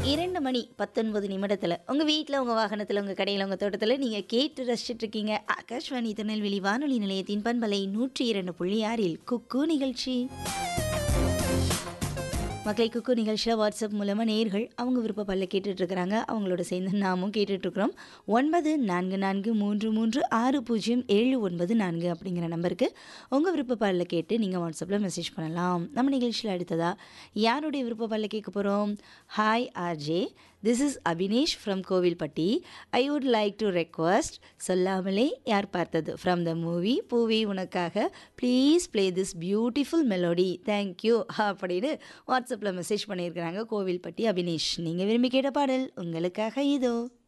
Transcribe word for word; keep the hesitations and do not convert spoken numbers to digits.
இரண்டு மணி பத்தொன்பது நிமிடத்துல உங்க வீட்ல, உங்க வாகனத்துல, உங்க கடையில, உங்க தோட்டத்துல நீங்க கேட்டு ரசிச்சுட்டு இருக்கீங்க ஆகாஷ்வாணி திருநெல்வேலி வானொலி நிலையத்தின் பண்பலை நூற்றி இரண்டு புள்ளி ஆறில் குக்கு நிகழ்ச்சி. மக்களை குக்கு நிகழ்ச்சியில் வாட்ஸ்அப் மூலமாக நேர்கள் அவங்க விருப்ப பல்ல கேட்டுட்டு இருக்கிறாங்க. அவங்களோட சேர்ந்து நாமும் கேட்டுட்ருக்குறோம். ஒன்பது நான்கு நான்கு மூன்று மூன்று ஆறு பூஜ்ஜியம் ஏழு ஒன்பது நான்கு அப்படிங்கிற நம்பருக்கு உங்கள் விருப்ப பல்ல கேட்டு நீங்கள் வாட்ஸ்அப்பில் மெசேஜ் பண்ணலாம். நம்ம நிகழ்ச்சியில் அடுத்ததாக யாருடைய விருப்ப பல்ல கேட்க போகிறோம்? Hi RJ, this is Abinesh from Kovilpatti. I would like to request சொல்லாமலே யார் பார்த்தது ஃப்ரம் த மூவி பூவி உனக்காக please play this beautiful melody thank you அப்படின்னு வாட்ஸ்அப்பில் மெசேஜ் பண்ணியிருக்கிறாங்க கோவில்பட்டி அபினேஷ். நீங்கள் விரும்பி கேட்ட பாடல் உங்களுக்காக இதோ.